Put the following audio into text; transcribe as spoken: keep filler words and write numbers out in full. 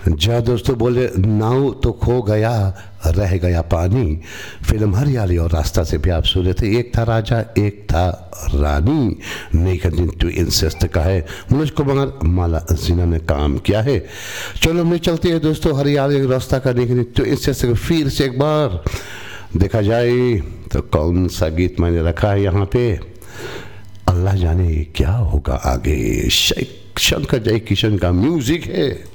जहाँ दोस्तों बोले नाव तो खो गया रह गया पानी, फिल्म हरियाली और रास्ता से भी आप सुन रहे थे। एक था राजा एक था रानी, नेकन टू इंसेस्ट का है, मनोज कुमार माला जिन्हों ने काम किया है। चलो हमने चलते हैं दोस्तों हरियाली और रास्ता का नेकन टू इंसेस्ट फिर से एक बार देखा जाए तो कौन सा गीत मैंने रखा है यहाँ पे, अल्लाह जाने क्या होगा आगे। शंकर जय किशन का म्यूजिक है।